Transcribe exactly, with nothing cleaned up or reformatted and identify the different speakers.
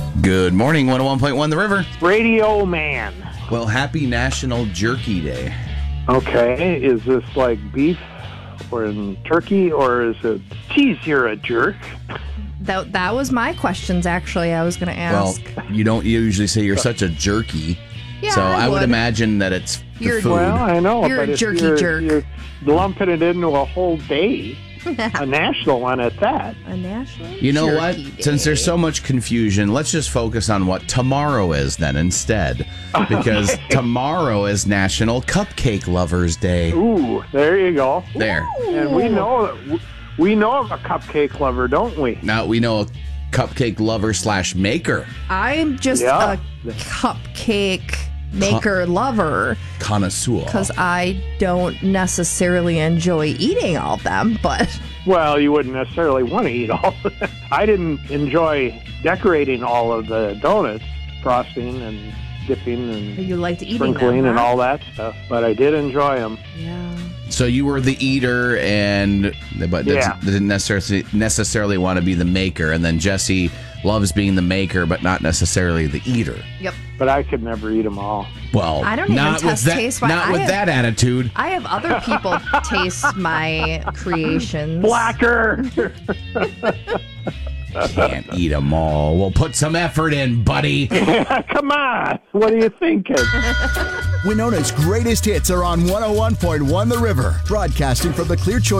Speaker 1: Good morning, one oh one point one The River.
Speaker 2: Radio Man.
Speaker 1: Well, happy National Jerky Day.
Speaker 2: Okay, is this like beef or in turkey, or is it, geez, you're a jerk?
Speaker 3: That that was my questions, actually, I was going to ask.
Speaker 1: Well, you don't usually say you're such a jerky.
Speaker 3: Yeah,
Speaker 1: so
Speaker 3: I
Speaker 1: I would.
Speaker 3: would.
Speaker 1: imagine that it's the
Speaker 3: You're-
Speaker 1: food.
Speaker 2: Well, I know,
Speaker 3: You're
Speaker 2: but
Speaker 3: a
Speaker 2: if
Speaker 3: jerky
Speaker 2: you're,
Speaker 3: jerk.
Speaker 2: you're lumping it into a whole day, a national one at that.
Speaker 3: A national
Speaker 1: You know what?
Speaker 3: Jerky Day.
Speaker 1: Since there's so much confusion, let's just focus on what tomorrow is then instead. Because tomorrow is National Cupcake Lovers Day.
Speaker 2: Ooh, there you go.
Speaker 1: There.
Speaker 2: And we know we know of a cupcake lover, don't we?
Speaker 1: Now we know a cupcake lover slash maker.
Speaker 3: I'm just
Speaker 2: Yeah.
Speaker 3: a cupcake maker lover
Speaker 1: Connoisseur.
Speaker 3: because I don't necessarily enjoy eating all of them, but
Speaker 2: Well, you wouldn't necessarily want to eat all of it. I didn't enjoy decorating all of the donuts, frosting and dipping and
Speaker 3: you liked eating
Speaker 2: sprinkling
Speaker 3: them,
Speaker 2: and
Speaker 3: huh?
Speaker 2: all that stuff, but I did enjoy them.
Speaker 3: Yeah.
Speaker 1: So you were the eater, and but
Speaker 2: Yeah.
Speaker 1: didn't necessarily necessarily want to be the maker. And then Jesse loves being the maker, but not necessarily the eater.
Speaker 3: Yep.
Speaker 2: But I could never eat them all.
Speaker 1: Well,
Speaker 3: I don't even
Speaker 1: not with
Speaker 3: test
Speaker 1: that,
Speaker 3: taste. Why-
Speaker 1: not
Speaker 3: I
Speaker 1: with
Speaker 3: have-
Speaker 1: that attitude.
Speaker 3: I have other people taste my creations.
Speaker 2: Blacker!
Speaker 1: Can't eat them all. Well, put some effort in, buddy.
Speaker 2: Come on! What are you thinking?
Speaker 4: Winona's greatest hits are on one oh one point one The River, broadcasting from the Clear Choice